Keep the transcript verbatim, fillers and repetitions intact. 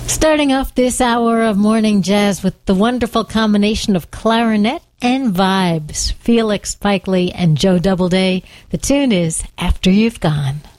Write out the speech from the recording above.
Starting off this hour of morning jazz with the wonderful combination of clarinet and vibes, Felix Spike Lee and Joe Doubleday. The tune is After You've Gone.